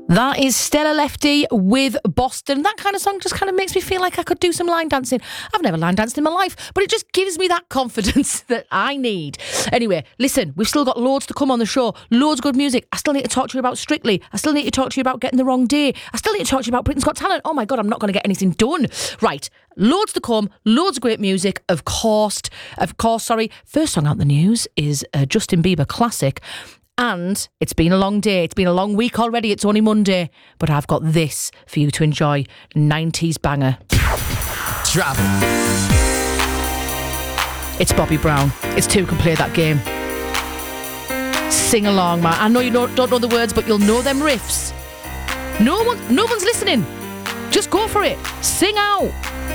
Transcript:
That is Stella Lefty with Boston. That kind of song just kind of makes me feel like I could do some line dancing. I've never line danced in my life, but it just gives me that confidence that I need. Anyway, listen, we've still got loads to come on the show. Loads of good music. I still need to talk to you about Strictly. I still need to talk to you about Getting the Wrong Day. I still need to talk to you about Britain's Got Talent. Oh my God, I'm not going to get anything done. Right, loads to come. Loads of great music. Of course, sorry. First song out the news is a Justin Bieber classic. And it's been a long day. It's been a long week already. It's only Monday. But I've got this for you to enjoy. 90s banger. Travel. It's Bobby Brown. It's Two Can Play That Game. Sing along, man. I know you don't know the words, but you'll know them riffs. No one's listening. Just go for it. Sing out.